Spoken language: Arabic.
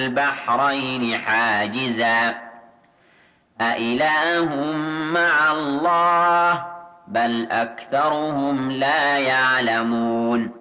البحرين حاجزا أإله مع الله بل أكثرهم لا يعلمون